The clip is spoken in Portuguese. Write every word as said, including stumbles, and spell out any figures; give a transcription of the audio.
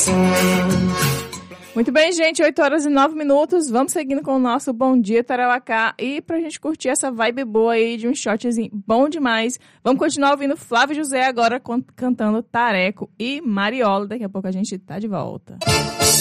Muito bem, gente, oito horas e nove minutos, vamos seguindo com o nosso Bom Dia Tarauacá, e pra gente curtir essa vibe boa aí de um shotzinho bom demais, vamos continuar ouvindo Flávio José agora cantando Tareco e Mariola, daqui a pouco a gente tá de volta.